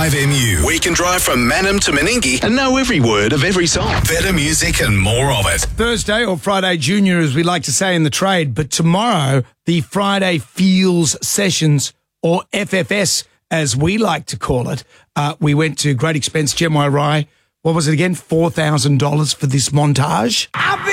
5MU. We can drive from Mannum to Meningie and know every word of every song. Better music and more of it. Thursday, or Friday Junior, as we like to say in the trade. But tomorrow, the Friday Feels Sessions, or FFS, as we like to call it. We went to great expense, Gemini Rye. What was it again? $4,000 for this montage.